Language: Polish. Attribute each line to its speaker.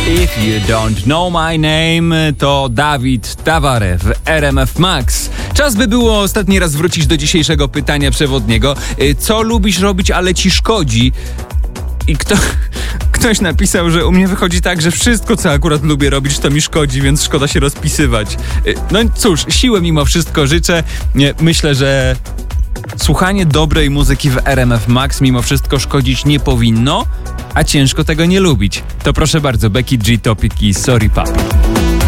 Speaker 1: If you don't know my name, to Dawid Taware w RMF Max. Czas by było ostatni raz wrócić do dzisiejszego pytania przewodniego. Co lubisz robić, ale ci szkodzi? I ktoś napisał, że u mnie wychodzi tak, że wszystko, co akurat lubię robić, to mi szkodzi, więc szkoda się rozpisywać. No cóż, siły mimo wszystko życzę. Myślę, że słuchanie dobrej muzyki w RMF Max mimo wszystko szkodzić nie powinno, a ciężko tego nie lubić. To proszę bardzo, Becky G, Topic i Sorry Papi.